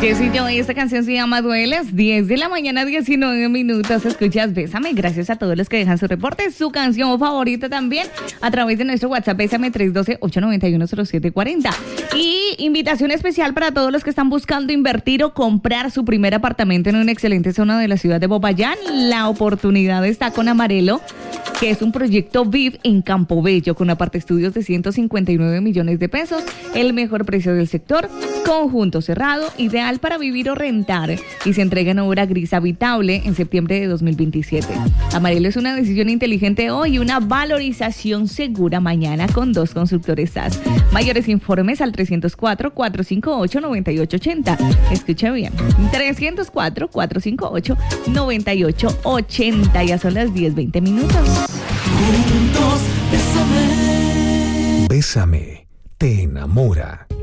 Jessy Joy, esta canción se llama Dueles, 10 de la mañana, 19 minutos. Escuchas Bésame. Gracias a todos los que dejan su reporte, su canción favorita también, a través de nuestro WhatsApp, Bésame 312-891-0740. Y invitación especial para todos los que están buscando invertir o comprar su primer apartamento en una excelente zona de la ciudad de Popayán. La oportunidad está con Amarelo, que es un proyecto VIP en Campo Bello, con aparte estudios de 159 millones de pesos, el mejor precio del sector, conjunto cerrado, ideal para vivir o rentar, y se entrega en obra gris habitable en septiembre de 2027. Amarelo es una decisión inteligente hoy y una valorización segura mañana con 2 constructores SAS. Mayores informes al 304-458-9880. Escucha bien, 304-458-9880. Ya son las 10:20 minutos. Juntos, bésame. Bésame, te enamora.